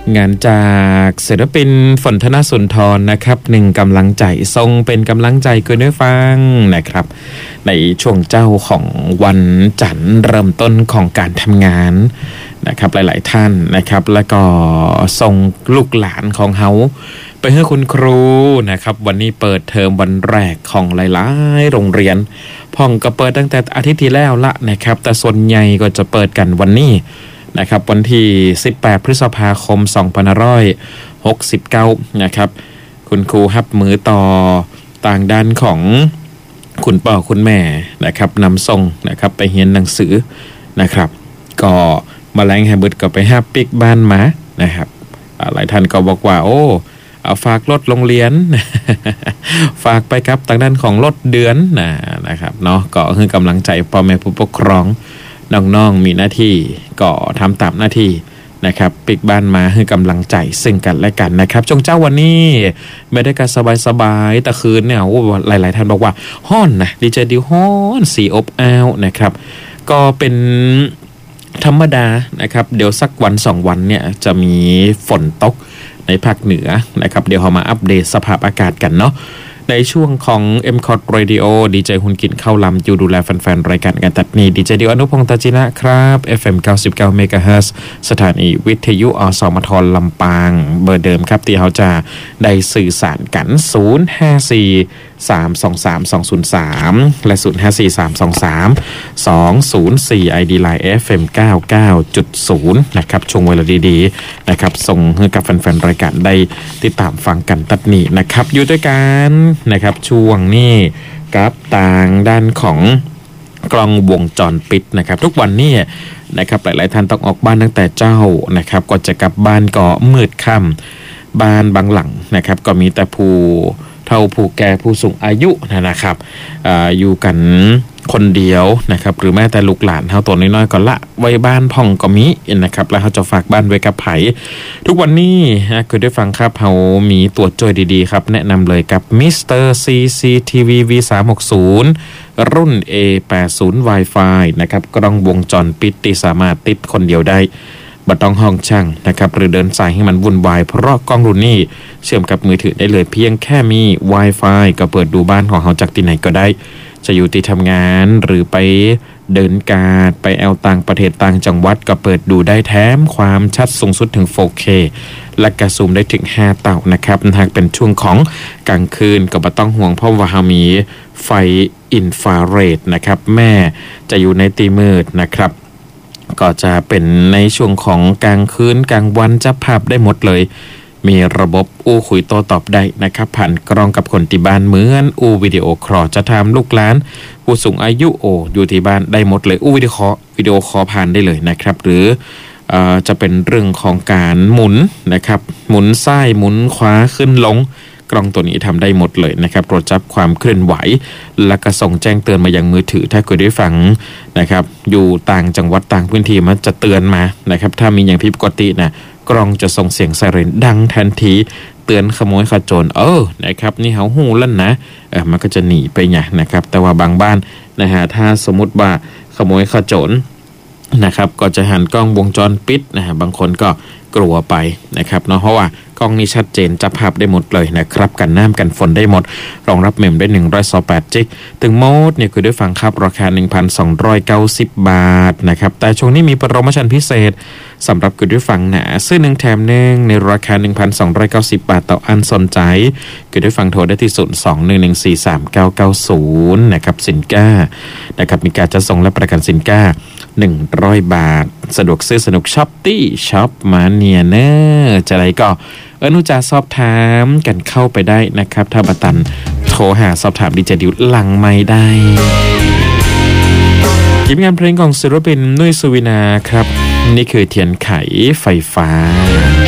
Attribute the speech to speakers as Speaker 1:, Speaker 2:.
Speaker 1: งานจากศิลปินฝนธนสุนทรนะครับ1กำลังใจทรงเป็นกำลังใจกันด้วยฟังนะครับในช่วงเจ้าของวันจันทร์เริ่มต้นของการทำงานนะครับหลายๆท่านนะครับแล้วก็ส่งลูกหลานของเฮาไปให้คุณครูนะครับวันนี้เปิดเทอมวันแรกของหลายๆโรงเรียนพ่องก็เปิดตั้งแต่อาทิตย์ที่แล้วละนะครับแต่ส่วนใหญ่ก็จะเปิดกันวันนี้นะครับวันที่18พฤษภาคม2569นะครับคุณครูฮับมือต่อต่างด้านของคุณพ่อคุณแม่นะครับนำส่งนะครับไปเรียนหนังสือนะครับก็มาแรงแฮมเบิร์ตก็ไปฮับปิกบ้านมานะครับหลายท่านก็บอกว่าโอ้เอาฝากรถโรงเรียน ฝากไปครับทางด้านของรถเดือนนะครับเนาะก็คือกำลังใจพ่อแม่ผู้ปกครองน้องๆมีหน้าที่ก็ทำตามหน้าที่นะครับปิกบ้านมาคือกำลังใจซึ่งกันและกันนะครับจงเจ้าวันนี้ไม่ได้การสบายๆแต่คืนเนี่ยหลายๆท่านบอกว่าฮ้อนนะดีเจดิวฮ้อนสีอบอ้าวนะครับก็เป็นธรรมดานะครับเดี๋ยวสักวัน2วันเนี่ยจะมีฝนตกในภาคเหนือนะครับเดี๋ยวเรามาอัปเดตสภาพอากาศกันเนาะในช่วงของ MCOT Radio ดีเจหุ่นกินเข้าลำอยู่ดูแลแฟนๆรายการกันตัดนี้ดีเจดิวอนุพงษ์ตาจินะครับ FM 99 MHz สถานีวิทยุอสมทลำปางเบอร์เดิมครับที่เขาจะได้สื่อสารกัน054-323-203และ054-323-204 ID Line FM 99.0 นะครับช่วงเวลาดีๆนะครับส่งให้กับแฟนๆรายการได้ติดตามฟังกันตัดนี้นะครับอยู่ด้วยกันนะครับช่วงนี้กับต่างด้านของกล้องวงจรปิดนะครับทุกวันนี้นะครับหลายๆท่านต้องออกบ้านตั้งแต่เจ้านะครับก็จะกลับบ้านก็มืดค่ำบ้านบางหลังนะครับก็มีแต่ผู้เฒ่าผู้แก่ผู้สูงอายุนะครับอยู่กันคนเดียวนะครับหรือแม้แต่ลูกหลานเฮาตัวน้อยๆก็ละไว้บ้านพ่องก็มีนะครับแล้วเขาจะฝากบ้านไว้กับไผทุกวันนี้คือได้ฟังครับเฮามีตัวช่วยดีๆครับแนะนำเลยกับ Mr. CCTV V360 รุ่น A80 Wi-Fi นะครับกล้องวงจรปิดที่สามารถติดคนเดียวได้บ่ต้องห้องช่างนะครับหรือเดินสายให้มันวุ่นวายเพราะกล้องรุ่นนี้เชื่อมกับมือถือได้เลยเพียงแค่มี Wi-Fi ก็เปิดดูบ้านของเขาจากที่ไหนก็ได้จะอยู่ที่ทำงานหรือไปเดินการไปแอลต่างประเทศต่างจังหวัดก็เปิดดูได้แถมความชัดสูงสุดถึง 4K และกระซูมได้ถึง5เท่านะครับหากเป็นช่วงของกลางคืนก็บ่ต้องห่วงเพราะว่าเรามีไฟอินฟราเรดนะครับแม่จะอยู่ในที่มืดนะครับก็จะเป็นในช่วงของกลางคืนกลางวันจับภาพได้หมดเลยมีระบบอู้คุยโต้ตอบได้นะครับผ่านกล้องกับคนที่บ้านเหมือนอู้วิดีโอคอลจะทำลูกหลานผู้สูงอายุอยู่ที่บ้านได้หมดเลยอู้วิดีโอคอลผ่านได้เลยนะครับหรือจะเป็นเรื่องของการหมุนนะครับหมุนซ้ายหมุนขวาขึ้นลงกล้องตัวนี้ทำได้หมดเลยนะครับตรวจจับความเคลื่อนไหวและก็ส่งแจ้งเตือนมายังมือถือถ้าคุณได้ฟังนะครับอยู่ต่างจังหวัดต่างพื้นที่มันจะเตือนมานะครับถ้ามีอย่างผิดปกตินะกล้องจะส่งเสียงไซเรนดังทันทีเตือนขโมยขโจรนะครับนี่เขาหูลั่นนะมันก็จะหนีไปไงนะครับแต่ว่าบางบ้านนะฮะถ้าสมมุติว่าขโมยขโจรนะครับก็จะหันกล้องวงจรปิดนะฮะบางคนก็กลัวไปนะครับเนาะเพราะว่ากล้องนี้ชัดเจนจับภาพได้หมดเลยนะครับกันน้ำกันฝนได้หมดรองรับเมมได้128จิกถึงโมดเนี่ยคือได้ฟังครับราคา 1,290 บาทนะครับแต่ช่วงนี้มีโปรโมชั่นพิเศษสำหรับคุณผู้ฟังนะซื้อ1แถม1ในราคา 1,290 บาทต่ออันสนใจคุณผู้ฟังโทรได้ที่02-114-3990นะครับสินค้านะครับมีการจัดส่งและประกันสินค้า100 บาทสะดวกซื้อสนุกช็อปตี้ช็อปมาเนียเนอร์จะไรก็อนุจาสอบถามกันเข้าไปได้นะครับถ้าบัตันโทรหาสอบถามดีเจดิวหลังไม่ได้ทีมงานเพลงของศิลปินนุ้ยสุวินาครับนี่คือเทียนไขไฟฟ้า